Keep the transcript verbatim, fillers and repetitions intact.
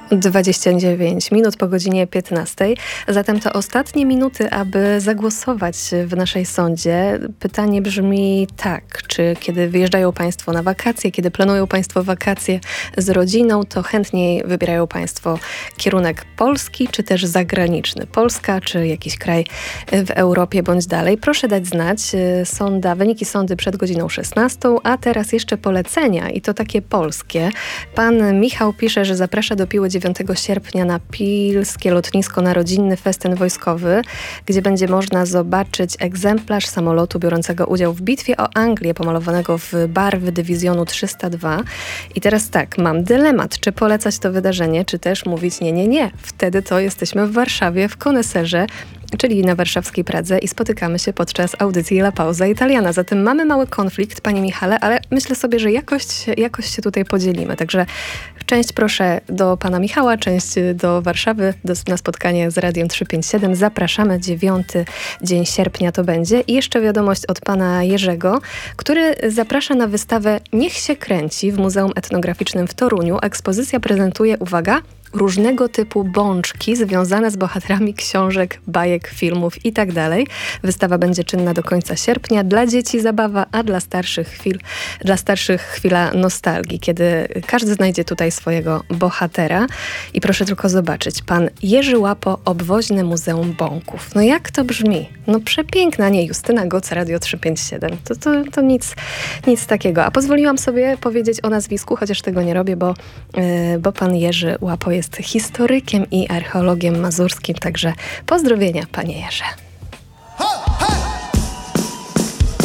dwadzieścia dziewięć minut po godzinie piętnastej. Zatem to ostatnie minuty, aby zagłosować w naszej sądzie. Pytanie brzmi tak, czy kiedy wyjeżdżają Państwo na wakacje, kiedy planują Państwo wakacje z rodziną, to chętniej wybierają Państwo kierunek polski, czy też zagraniczny? Polska, czy jakiś kraj w Europie bądź dalej? Proszę dać znać. Sonda, wyniki sądy przed godziną szesnastą, a teraz jeszcze polecenia i to takie polskie. Pan Michał pisze, że zaprasza do Piły dziewiątego sierpnia na Pilskie Lotnisko na rodzinny festyn wojskowy, gdzie będzie można zobaczyć egzemplarz samolotu biorącego udział w bitwie o Anglię, pomalowanego w barwy dywizjonu trzysta dwa. I teraz tak, mam dylemat, czy polecać to wydarzenie, czy też mówić nie, nie, nie. Wtedy to jesteśmy w Warszawie, w Koneserze, czyli na warszawskiej Pradze i spotykamy się podczas audycji La Pauza Italiana. Zatem mamy mały konflikt, panie Michale, ale myślę sobie, że jakoś, jakoś się tutaj podzielimy. Także część proszę do pana Michała, część do Warszawy, do, na spotkanie z Radiem trzysta pięćdziesiąt siedem. Zapraszamy, dziewiąty dzień sierpnia to będzie. I jeszcze wiadomość od pana Jerzego, który zaprasza na wystawę Niech się kręci w Muzeum Etnograficznym w Toruniu. Ekspozycja prezentuje, uwaga, różnego typu bączki związane z bohaterami książek, bajek, filmów i tak dalej. Wystawa będzie czynna do końca sierpnia. Dla dzieci zabawa, a dla starszych chwil, dla starszych chwila nostalgii, kiedy każdy znajdzie tutaj swojego bohatera. I proszę tylko zobaczyć, pan Jerzy Łapo, Obwoźne Muzeum Bąków. No jak to brzmi? No przepiękna, nie? Justyna Goc, Radio trzysta pięćdziesiąt siedem. To, to, to nic, nic takiego. A pozwoliłam sobie powiedzieć o nazwisku, chociaż tego nie robię, bo, yy, bo pan Jerzy Łapo jest historykiem i archeologiem mazurskim, także pozdrowienia, panie Jerze.